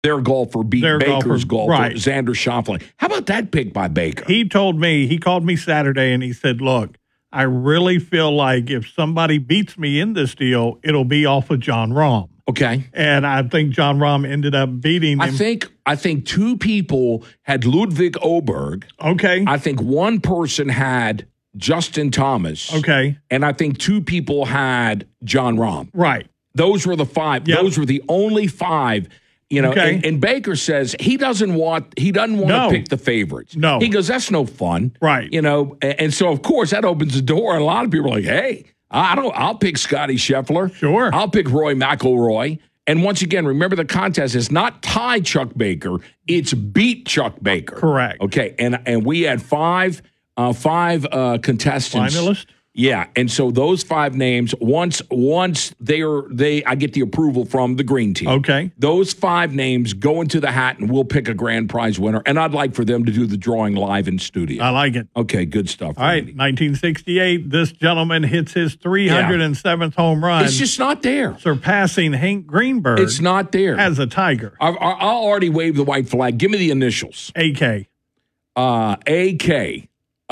Their golfer beat Baker's golfer, right. Xander Schauffele. How about that pick by Baker? He called me Saturday and he said, look, I really feel like if somebody beats me in this deal, it'll be off of Jon Rahm. Okay. And I think Jon Rahm ended up beating him. I think two people had Ludwig Oberg. Okay. I think one person had Justin Thomas. Okay. And I think two people had Jon Rahm. Right. Those were the five. Yep. Those were the only five. You know, okay. and Baker says he doesn't want to pick the favorites. No. He goes, that's no fun. Right. You know, and so of course that opens the door. And a lot of people are like, hey, I'll pick Scotty Scheffler. Sure. I'll pick Rory McIlroy. And once again, remember the contest is not tie Chuck Baker, it's beat Chuck Baker. Correct. Okay. And we had five contestants. Finalists? Yeah, and so those five names, once I get the approval from the green team. Okay. Those five names go into the hat, and we'll pick a grand prize winner. And I'd like for them to do the drawing live in studio. I like it. Okay, good stuff. All right, 1968, this gentleman hits his 307th home run. It's just not there. Surpassing Hank Greenberg. It's not there. As a Tiger. I'll already wave the white flag. Give me the initials. AK. AK.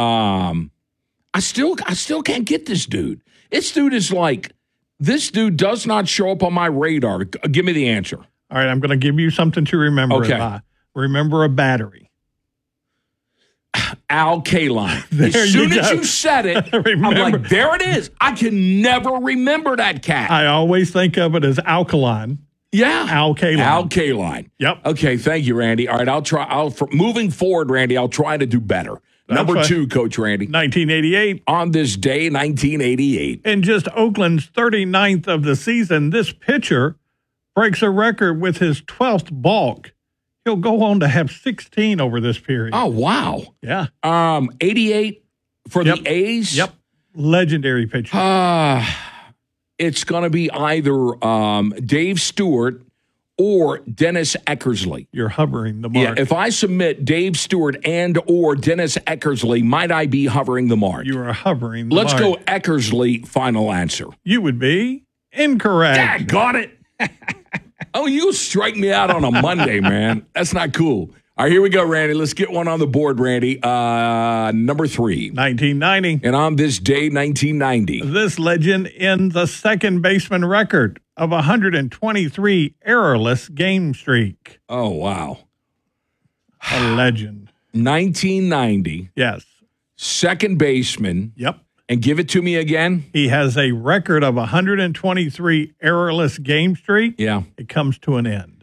I still can't get this dude. This dude does not show up on my radar. Give me the answer. All right, I'm going to give you something to remember. Okay. Remember a battery. Al Kaline. As soon as you said it, I'm like, there it is. I can never remember that cat. I always think of it as alkaline. Yeah. Al Kaline. Al Kaline. Yep. Okay, thank you, Randy. All right, moving forward, Randy, I'll try to do better. Number two, Coach Randy. 1988. On this day, 1988. In just Oakland's 39th of the season, this pitcher breaks a record with his 12th balk. He'll go on to have 16 over this period. Oh, wow. Yeah. 88 for the A's? Yep. Legendary pitcher. It's going to be either Dave Stewart or Dennis Eckersley. You're hovering the mark. Yeah, if I submit Dave Stewart and or Dennis Eckersley, might I be hovering the mark? You are hovering the mark. Let's go Eckersley, final answer. You would be incorrect. Yeah, got it. Oh, you strike me out on a Monday, man. That's not cool. All right, here we go, Randy. Let's get one on the board, Randy. Number 3. 1990. And on this day, 1990. This legend ends a second baseman record of 123 errorless game streak. Oh, wow. A legend. 1990. Yes. Second baseman. Yep. And give it to me again. He has a record of 123 errorless game streak. Yeah. It comes to an end.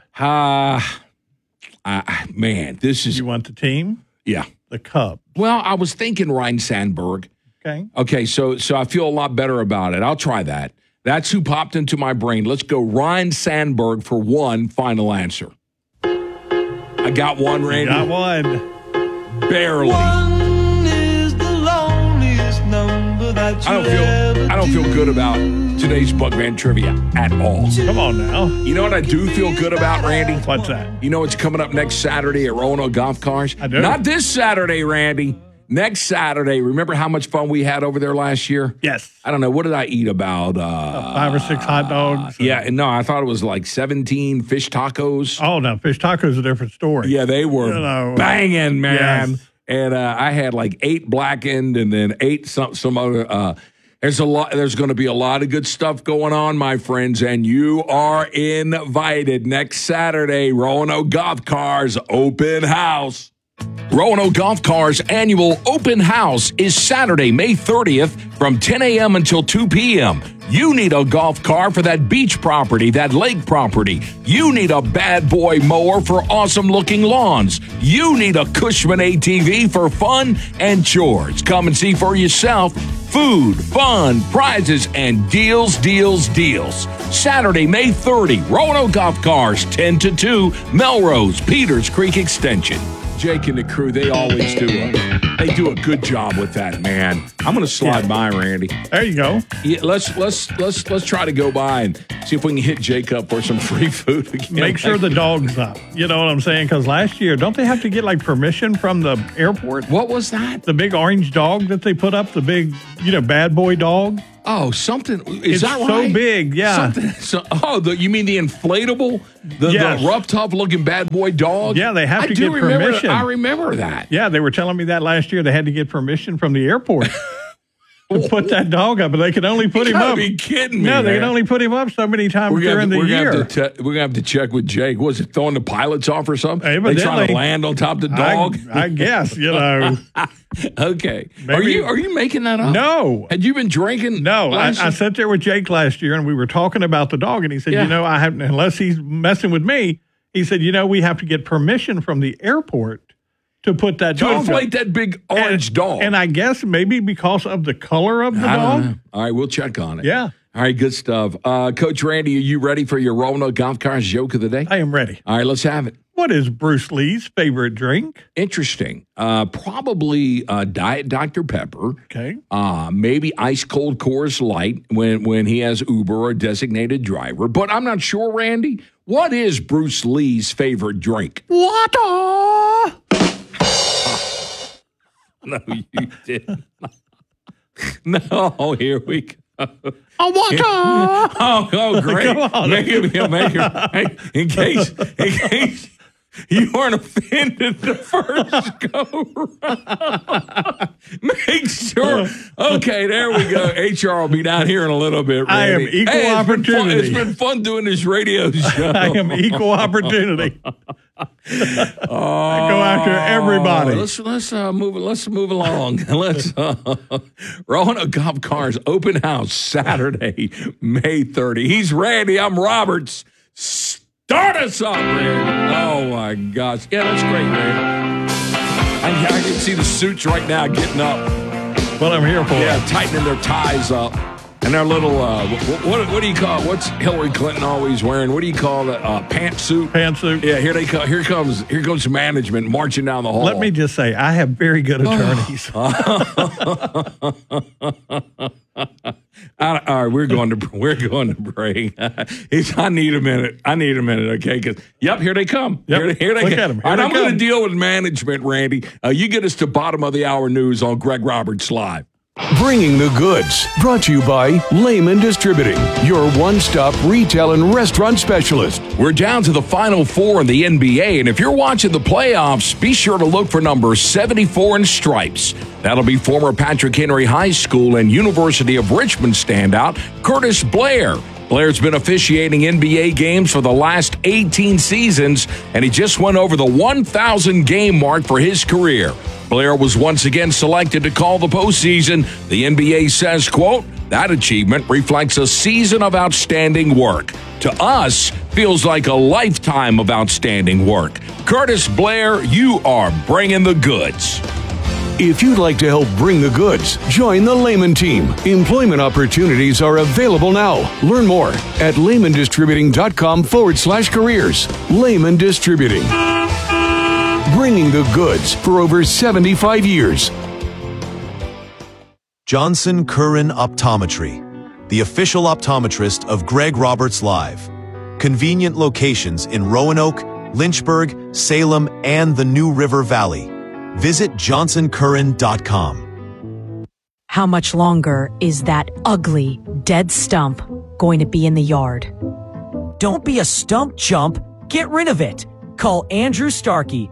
Man, this is... You want the team? Yeah. The Cubs. Well, I was thinking Ryan Sandberg. Okay, so I feel a lot better about it. I'll try that. That's who popped into my brain. Let's go Ryan Sandberg for one final answer. I got one, Randy. You got one. Barely. One is the loneliest number that I don't feel good about today's Bugman trivia at all. Come on now. You know what I do feel good about, Randy? What's that? You know what's coming up next Saturday at Roanoke Golf Cars? I do. Not this Saturday, Randy. Next Saturday. Remember how much fun we had over there last year? Yes. I don't know. What did I eat about? 5 or 6 hot dogs. Yeah. No, I thought it was like 17 fish tacos. Oh, no. Fish tacos is a different story. Yeah, they were banging, man. Yes. And I had like 8 blackened and then 8 some other. There's going to be a lot of good stuff going on, my friends, and you are invited next Saturday. Roanoke Golf Cars Open House. Roanoke Golf Cars annual open house is Saturday, May 30th from 10 a.m. until 2 p.m. You need a golf car for that beach property, that lake property. You need a bad boy mower for awesome-looking lawns. You need a Cushman ATV for fun and chores. Come and see for yourself. Food, fun, prizes, and deals. Saturday, May 30, Roanoke Golf Cars, 10 to 2, Melrose, Peters Creek Extension. Jake and the crew, they always do a good job with that, man. I'm going to slide by, Randy. There you go. Yeah, let's try to go by and see if we can hit Jake up for some free food again. Make sure the dog's up. You know what I'm saying? Because last year, don't they have to get like permission from the airport? What was that? The big orange dog that they put up, the big, bad boy dog. Oh, something. Is It's that so right? big, yeah. You mean the inflatable? Yes. The rough, tough looking bad boy dog? Yeah, they have I to do get remember, permission. I remember that. Yeah, they were telling me that last year they had to get permission from the airport to put that dog up, but they could only put You him gotta up. be kidding me, No, they man. can only put him up so many times during the year. We're gonna have to check with Jake. Was it throwing the pilots off or something? They trying to Evidently. land on top of the dog? I guess, Okay. Maybe- Are you making that up? No. Had you been drinking? No, I last year? sat there with Jake last year, and we were talking about the dog, and he said, Yeah. I have, unless he's messing with me, he said, we have to get permission from the airport to put that to dog inflate up. that big orange dog. And I guess maybe because of the color of the I dog. don't know. All right, we'll check on it. Yeah. All right, good stuff. Coach Randy, are you ready for your Roanoke Golf Cars joke of the day? I am ready. All right, let's have it. What is Bruce Lee's favorite drink? Interesting. Probably Diet Dr. Pepper. Okay. Maybe ice cold Coors Light when he has Uber or designated driver. But I'm not sure, Randy. What is Bruce Lee's favorite drink? Water. No, you didn't. No, here we go. Water. Oh, great. Come on. Make it, in case you weren't offended the first go round. Make sure. Okay, there we go. HR will be down here in a little bit, Randy. I am equal opportunity. It's been fun doing this radio show. I am equal opportunity. I go after everybody. Let's move along. Roanoke Golf Cars open house Saturday, May 30. He's Randy. I'm Roberts. Start us up, Randy. Oh my gosh. Yeah, that's great, Randy. I can see the suits right now getting up. What I'm here for. Yeah, tightening their ties up. And their little, what do you call it? What's Hillary Clinton always wearing? What do you call that? Pantsuit? Pantsuit. Yeah, here they come. Here comes management marching down the hall. Let me just say, I have very good attorneys. All right, we're going to break. I need a minute. Okay, because here they come. Yep. Here they Look come. at 'em. Here All right, they I'm going to come. deal with management, Randy. You get us to bottom of the hour news on Greg Roberts Live. Bringing the Goods, brought to you by Lehman Distributing, your one-stop retail and restaurant specialist. We're down to the Final Four in the NBA, and if you're watching the playoffs, be sure to look for number 74 in stripes. That'll be former Patrick Henry High School and University of Richmond standout Curtis Blair. Blair's been officiating NBA games for the last 18 seasons, and he just went over the 1,000 game mark for his career. Blair was once again selected to call the postseason. The NBA says, quote, that achievement reflects a season of outstanding work. To us, feels like a lifetime of outstanding work. Curtis Blair, you are bringing the goods. If you'd like to help bring the goods, join the Lehman team. Employment opportunities are available now. Learn more at lehmandistributing.com/careers. Lehman Distributing. Bringing the goods for over 75 years. Johnson Curran Optometry, the official optometrist of Greg Roberts Live. Convenient locations in Roanoke, Lynchburg, Salem, and the New River Valley. Visit JohnsonCurran.com. How much longer is that ugly, dead stump going to be in the yard? Don't be a stump chump. Get rid of it. Call Andrew Starkey,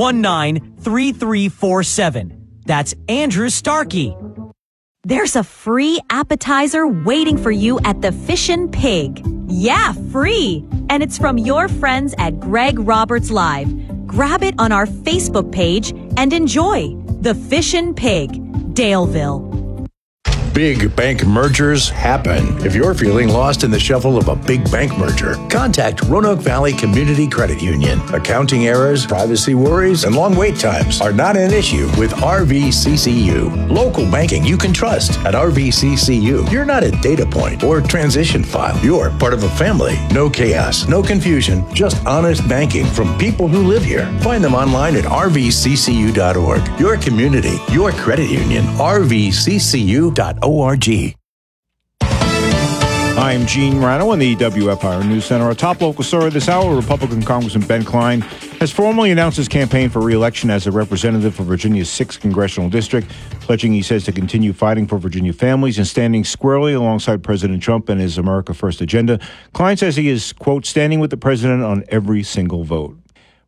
819-3347. That's Andrew Starkey. There's a free appetizer waiting for you at the Fishin' Pig. Yeah, free. And it's from your friends at Greg Roberts Live. Grab it on our Facebook page and enjoy the Fishin' Pig, Daleville. Big bank mergers happen. If you're feeling lost in the shuffle of a big bank merger, contact Roanoke Valley Community Credit Union. Accounting errors, privacy worries, and long wait times are not an issue with RVCCU. Local banking you can trust at RVCCU. You're not a data point or transition file. You're part of a family. No chaos, no confusion, just honest banking from people who live here. Find them online at rvccu.org. Your community, your credit union, rvccu.org. Hi, I'm Gene Rano in the WFIR News Center. Our top local story this hour, Republican Congressman Ben Cline has formally announced his campaign for re-election as a representative for Virginia's 6th congressional district, pledging, he says, to continue fighting for Virginia families and standing squarely alongside President Trump and his America First agenda. Cline says he is, quote, standing with the president on every single vote.